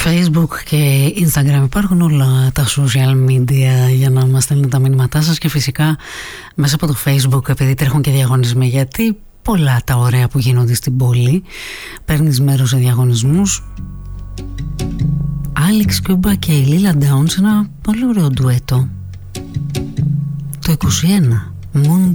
Facebook και Instagram, υπάρχουν όλα τα social media για να μας στέλνετε τα μηνύματά σας, και φυσικά μέσα από το Facebook, επειδή τρέχουν και διαγωνισμοί, γιατί πολλά τα ωραία που γίνονται στην πόλη, παίρνεις μέρος σε διαγωνισμούς. Άλεξ Κιούμπα και η Λίλα Ντάουν σε ένα πολύ ωραίο ντουέτο το 21, Moon